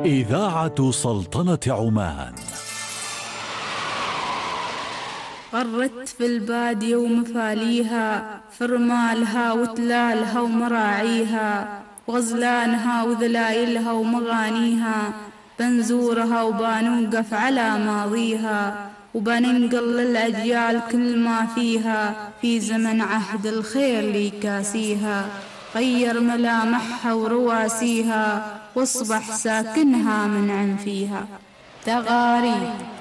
إذاعة سلطنة عمان. غرت في البادية ومفاليها، في رمالها وتلالها ومراعيها، وغزلانها وذلايلها ومغانيها، بنزورها وبنوقف على ماضيها، وبننقل للأجيال كل ما فيها، في زمن عهد الخير لي كاسيها، غير ملامحها ورواسيها، واصبح ساكنها منعم فيها. تغاريد